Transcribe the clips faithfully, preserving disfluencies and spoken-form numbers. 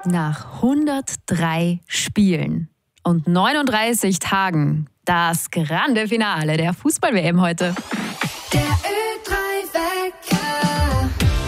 Nach hundertdrei Spielen und neununddreißig Tagen das grande Finale der Fußball-W M heute. Der Ö drei Wecker,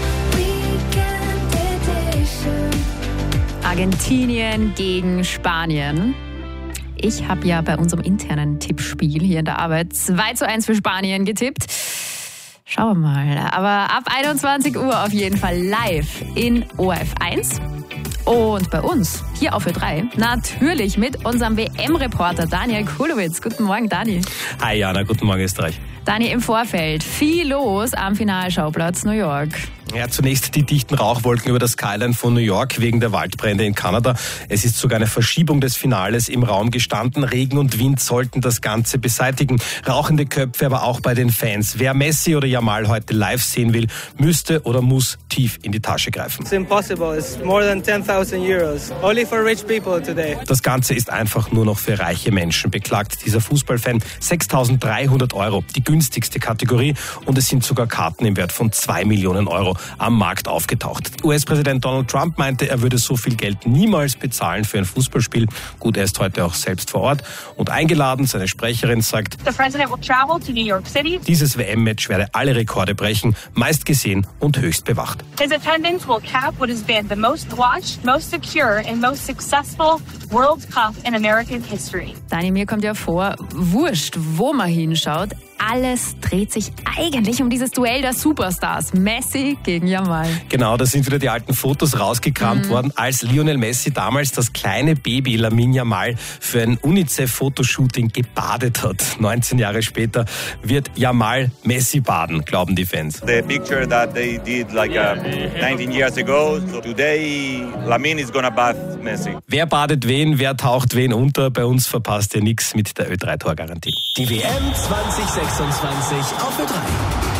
Weekend Edition. Argentinien gegen Spanien. Ich habe ja bei unserem internen Tippspiel hier in der Arbeit zwei zu eins für Spanien getippt. Schauen wir mal. Aber ab einundzwanzig Uhr auf jeden Fall live in O R F eins. Und bei uns, hier auf Ö drei, natürlich mit unserem W M-Reporter Daniel Kulowitz. Guten Morgen, Dani. Hi Jana, guten Morgen Österreich. Dani, im Vorfeld viel los am Finalschauplatz New York. Ja, zunächst die dichten Rauchwolken über der Skyline von New York wegen der Waldbrände in Kanada. Es ist sogar eine Verschiebung des Finales im Raum gestanden. Regen und Wind sollten das Ganze beseitigen. Rauchende Köpfe aber auch bei den Fans. Wer Messi oder Yamal heute live sehen will, müsste oder muss tief in die Tasche greifen. It's impossible. It's more than ten thousand euros. Only for rich people today. Das Ganze ist einfach nur noch für reiche Menschen, beklagt dieser Fußballfan. sechstausenddreihundert Euro, die günstigste Kategorie. Und es sind sogar Karten im Wert von zwei Millionen Euro am Markt aufgetaucht. U S-Präsident Donald Trump meinte, er würde so viel Geld niemals bezahlen für ein Fußballspiel. Gut, er ist heute auch selbst vor Ort und eingeladen. Seine Sprecherin sagt, The president will travel to New York City. Dieses W M-Match werde alle Rekorde brechen, meist gesehen und höchst bewacht. His attendance will cap what has been the most watched, most secure and most successful World Cup in American history. Dani, mir kommt ja vor, wurscht, wo man hinschaut, alles dreht sich eigentlich um dieses Duell der Superstars. Messi gegen Yamal. Genau, da sind wieder die alten Fotos rausgekramt mhm. worden, als Lionel Messi damals das kleine Baby Lamine Yamal für ein UNICEF-Fotoshooting gebadet hat. neunzehn Jahre später wird Yamal Messi baden, glauben die Fans. The picture that they did like uh, nineteen years ago, so today Lamine is gonna bath Messi. Wer badet wen, wer taucht wen unter? Bei uns verpasst ihr nichts mit der Ö drei Tor Garantie. Die W M zwanzig sechsundzwanzig auf Ö drei.